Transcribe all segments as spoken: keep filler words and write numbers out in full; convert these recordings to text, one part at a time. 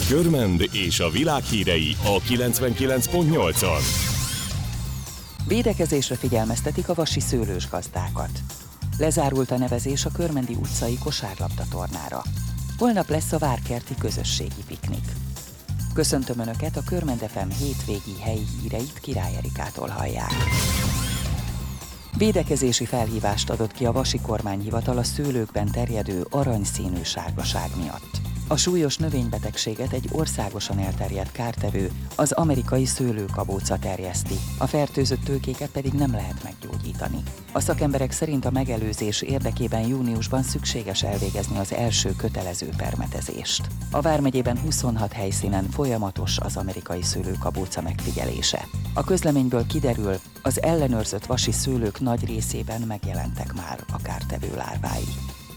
Körmend és a világ hírei a kilencvenkilenc pont nyolcon. Védekezésre figyelmeztetik a vasi szőlős gazdákat. Lezárult a nevezés a Körmendi utcai kosárlabdatornára. Holnap lesz a várkerti közösségi piknik. Köszöntöm Önöket, a Körmend ef em hétvégi helyi híreit Király Erikától hallják. Védekezési felhívást adott ki a vasi kormányhivatal a szőlőkben terjedő aranyszínű sárgaság miatt. A súlyos növénybetegséget egy országosan elterjedt kártevő, az amerikai szőlőkabóca terjeszti, a fertőzött tőkéket pedig nem lehet meggyógyítani. A szakemberek szerint a megelőzés érdekében júniusban szükséges elvégezni az első kötelező permetezést. A vármegyében huszonhat helyszínen folyamatos az amerikai szőlőkabóca megfigyelése. A közleményből kiderül, az ellenőrzött vasi szőlők nagy részében megjelentek már a kártevő lárvái.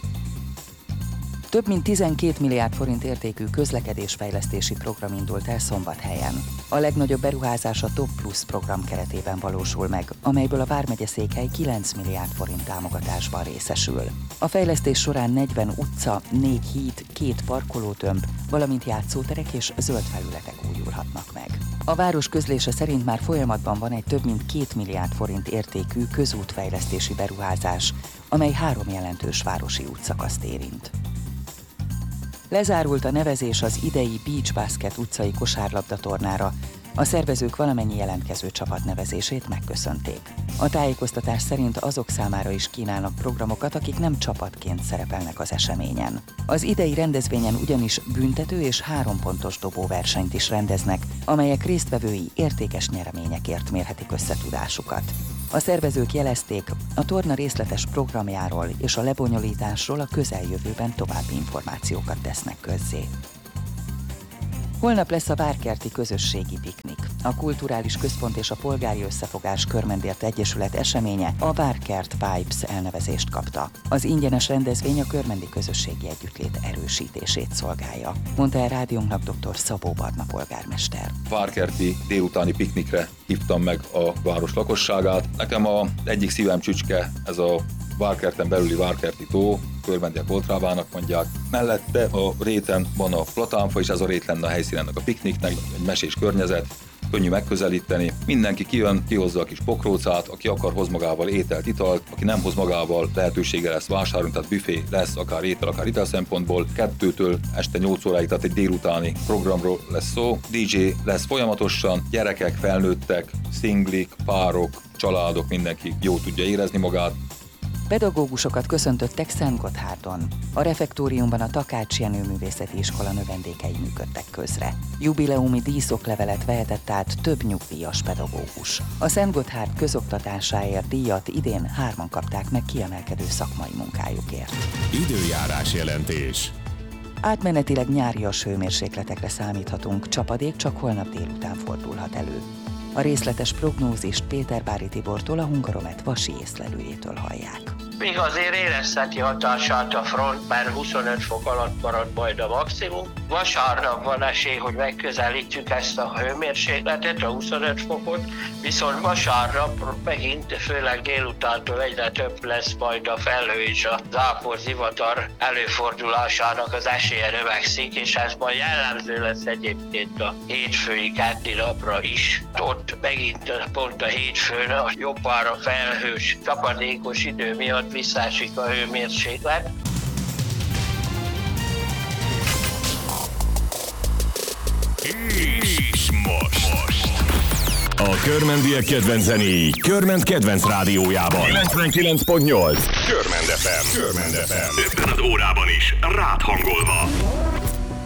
Több mint tizenkét milliárd forint értékű közlekedésfejlesztési program indult el Szombathelyen. A legnagyobb beruházás a Top Plus program keretében valósul meg, amelyből a vármegye székhely kilenc milliárd forint támogatásban részesül. A fejlesztés során negyven utca, négy híd, két parkolótömb, valamint játszóterek és zöld felületek újulhatnak meg. A város közlése szerint már folyamatban van egy több mint két milliárd forint értékű közútfejlesztési beruházás, amely három jelentős városi útszakaszt érint. Lezárult a nevezés az idei Beach Basket utcai kosárlabdatornára. A szervezők valamennyi jelentkező csapat nevezését megköszönték. A tájékoztatás szerint azok számára is kínálnak programokat, akik nem csapatként szerepelnek az eseményen. Az idei rendezvényen ugyanis büntető és hárompontos dobóversenyt is rendeznek, amelyek résztvevői értékes nyereményekért mérhetik össze tudásukat. A szervezők jelezték, a torna részletes programjáról és a lebonyolításról a közeljövőben további információkat tesznek közzé. Holnap lesz a várkerti közösségi piknik. A Kulturális Központ és a Polgári Összefogás Körmendért Egyesület eseménye a Várkert Vibes elnevezést kapta. Az ingyenes rendezvény a körmendi közösségi együttlét erősítését szolgálja, mondta el rádiónknak dr. Szabó Barna polgármester. Várkerti délutáni piknikre hívtam meg a város lakosságát. Nekem az egyik szívem csücske ez a Várkerten belüli Várkerti tó, körmendiek Oltrávának mondják. Mellette a réten van a platánfa, és ez a rét lenne a helyszín ennek a pikniknek, egy mesés környezet, könnyű megközelíteni. Mindenki kijön, kihozza a kis pokrócát, aki akar, hoz magával ételt, italt, aki nem hoz magával, lehetősége lesz vásárolni, tehát büfé lesz, akár étel, akár ital szempontból. Kettőtől este nyolc óráig, tehát egy délutáni programról lesz szó. dé dzsé lesz folyamatosan, gyerekek, felnőttek, szinglik, párok, családok, mindenki jól tudja érezni magát. Pedagógusokat köszöntöttek Szentgotthárdon. A refektóriumban a Takács Jenő Művészeti Iskola növendékei működtek közre. Jubileumi díszoklevelet vehetett át több nyugdíjas pedagógus. A Szentgotthárd közoktatásáért díjat idén hárman kapták meg kiemelkedő szakmai munkájukért. Időjárás jelentés. Átmenetileg nyárias hőmérsékletekre számíthatunk, csapadék csak holnap délután fordulhat elő. A részletes prognózist Péterbári Tibortól, a Hungaromet vasi észlelőjétől hallják. Még azért érezheti hatását a front, mert huszonöt fok alatt marad majd a maximum. Vasárnap van esély, hogy megközelítjük ezt a hőmérsékletet, a huszonöt fokot, viszont vasárnap megint, főleg délutántól egyre több lesz majd a felhő és a zápor zivatar előfordulásának az esélye növekszik, és ez majd jellemző lesz egyébként a hétfői keddi napra is. Ott megint pont a hétfőn a jobbára felhős, csapadékos idő miatt visszaesik a hőmérséklet. És most. most. A körmendiek kedvenc zenéi Körmend kedvenc rádiójában. kilencvenkilenc pont nyolc. Körmend ef em. Körmend ef em. Ebben az órában is rád hangolva.